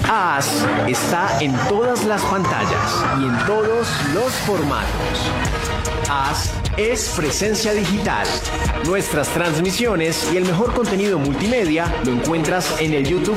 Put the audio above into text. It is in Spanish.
AS está en todas las pantallas y en todos los formatos. AS es presencia digital. Nuestras transmisiones y el mejor contenido multimedia lo encuentras en el YouTube